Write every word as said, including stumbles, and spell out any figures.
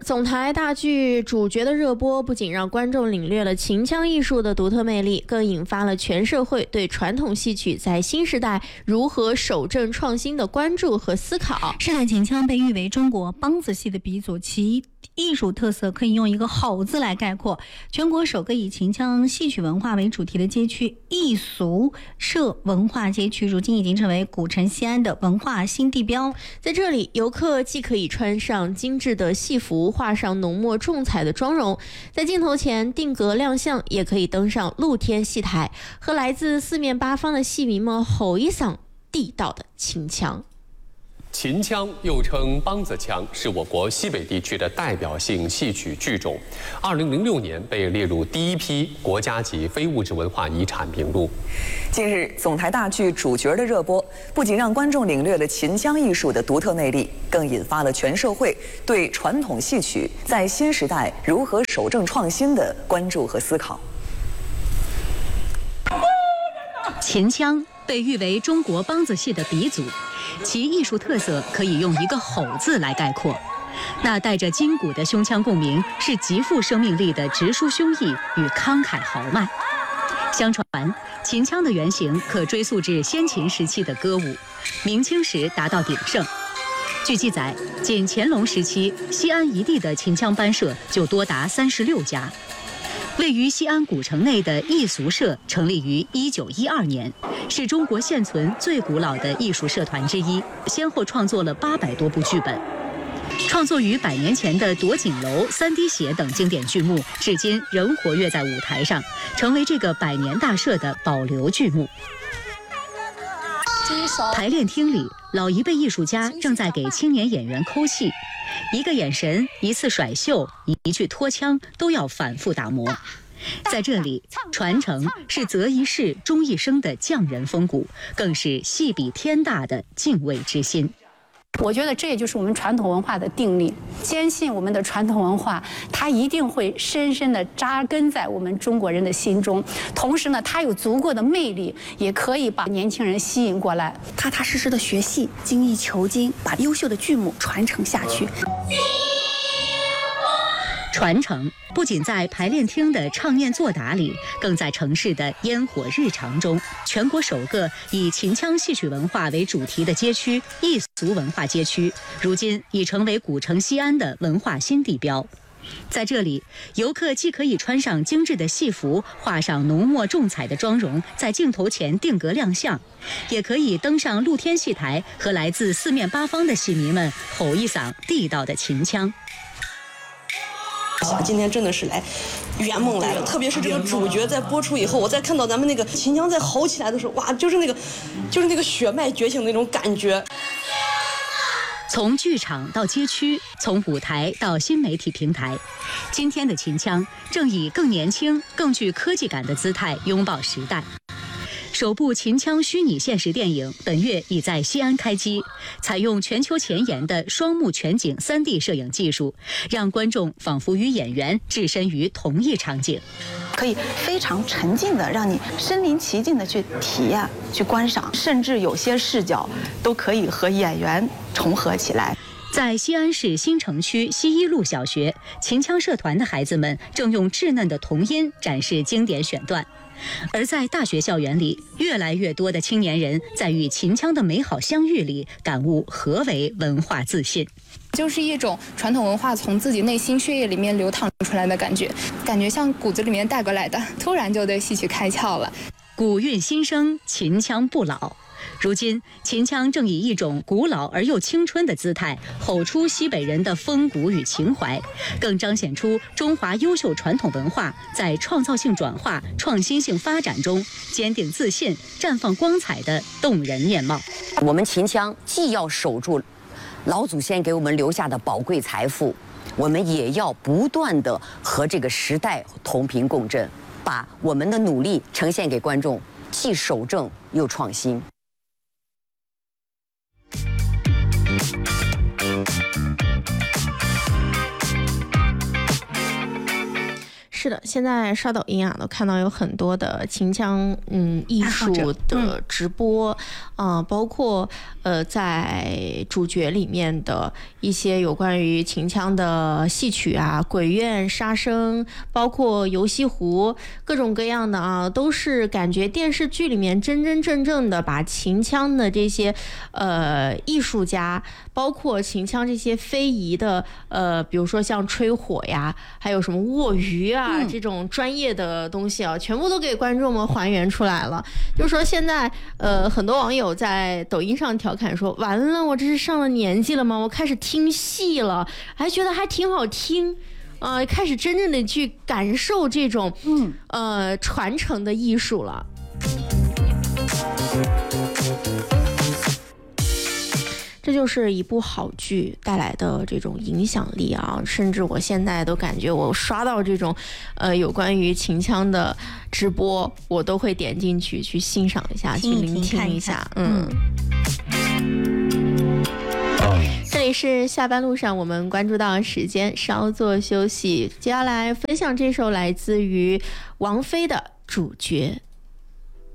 总台大剧主角的热播，不仅让观众领略了秦腔艺术的独特魅力，更引发了全社会对传统戏曲在新时代如何守正创新的关注和思考。 世代秦腔被誉为中国梆子戏的鼻祖，其艺术特色可以用一个吼字来概括。全国首个以秦腔戏曲文化为主题的街区艺俗社文化街区，如今已经成为古城西安的文化新地标。 在这里，游客既可以穿上精致的戏服，画上浓墨重彩的妆容，在镜头前定格亮相，也可以登上露天戏台，和来自四面八方的戏迷们吼一嗓地道的秦腔。 秦腔又称梆子腔，是我国西北地区的代表性戏曲剧种。二零零六年被列入第一批国家级非物质文化遗产名录。 近日，总台大剧主角的热播，不仅让观众领略了秦腔艺术的独特魅力，更引发了全社会对传统戏曲在新时代如何守正创新的关注和思考。 秦腔被誉为中国梆子戏的鼻祖，其艺术特色可以用一个吼字来概括。那带着筋骨的胸腔共鸣，是极富生命力的直抒胸臆与慷慨豪迈。相传，秦腔的原型可追溯至先秦时期的歌舞，明清时达到鼎盛。据记载，仅乾隆时期，西安一地的秦腔班社就多达三十六家。位于西安古城内的艺俗社成立于一九一二年，是中国现存最古老的艺术社团之一，先后创作了八百多部剧本。创作于百年前的《夺锦楼》《三滴血》等经典剧目，至今仍活跃在舞台上，成为这个百年大社的保留剧目。排练厅里，老一辈艺术家正在给青年演员抠戏，一个眼神、一次甩袖、一句拖腔，都要反复打磨。在这里，传承是择一事终一生的匠人风骨，更是戏比天大的敬畏之心。 我觉得这也就是我们传统文化的定力，坚信我们的传统文化，它一定会深深地扎根在我们中国人的心中。同时呢，它有足够的魅力，也可以把年轻人吸引过来， 踏踏实实的学戏，精益求精，把优秀的剧目传承下去。 传承不仅在排练厅的唱念作答里，更在城市的烟火日常中。全国首个以秦腔戏曲文化为主题的街区艺俗文化街区，如今已成为古城西安的文化新地标。在这里，游客既可以穿上精致的戏服，画上浓墨重彩的妆容，在镜头前定格亮相，也可以登上露天戏台，和来自四面八方的戏迷们吼一嗓地道的秦腔。 今天真的是来圆梦来了，特别是这个主角在播出以后，我再看到咱们那个秦腔在吼起来的时候，哇，就是那个就是那个血脉觉醒的那种感觉。 从剧场到街区，从舞台到新媒体平台，今天的秦腔正以更年轻、更具科技感的姿态拥抱时代。首部秦腔虚拟现实电影本月已在西安开机，采用全球前沿的双目全景 三 D 摄影技术，让观众仿佛与演员置身于同一场景， 可以非常沉浸的让你身临其境的去体验、去观赏，甚至有些视角都可以和演员重合起来。 在西安市新城区西一路小学，秦腔社团的孩子们正用稚嫩的童音展示经典选段。而在大学校园里，越来越多的青年人在与秦腔的美好相遇里，感悟何为文化自信。 就是一种传统文化从自己内心血液里面流淌出来的感觉，感觉像骨子里面带过来的，突然就对戏曲开窍了。 古韵新生，秦腔不老。如今，秦腔正以一种古老而又青春的姿态，吼出西北人的风骨与情怀，更彰显出中华优秀传统文化在创造性转化、创新性发展中坚定自信、绽放光彩的动人面貌。 我们秦腔既要守住老祖先给我们留下的宝贵财富，我们也要不断地和这个时代同频共振，把我们的努力呈现给观众，既守正又创新。 十是的，现在刷抖音啊，都看到有很多的秦腔嗯艺术的直播，啊、嗯呃，包括呃在主角里面的一些有关于秦腔的戏曲啊、鬼怨、杀生，包括游戏湖，各种各样的啊，都是感觉电视剧里面真真正正的把秦腔的这些呃艺术家，包括秦腔这些非遗的呃，比如说像吹火呀，还有什么握鱼啊、嗯、这种专业的东西啊，全部都给观众们还原出来了。就是说现在呃，很多网友在抖音上调侃说，完了，我这是上了年纪了吗？我开始听戏了，还觉得还挺好听。呃，开始真正的去感受这种嗯呃传承的艺术了。这就是一部好剧带来的这种影响力啊！甚至我现在都感觉，我刷到这种，呃，有关于秦腔的直播，我都会点进去去欣赏一下，去聆听一下。嗯。这里是下班路上，我们关注到时间，稍作休息。接下来分享这首来自于王菲的《主角》。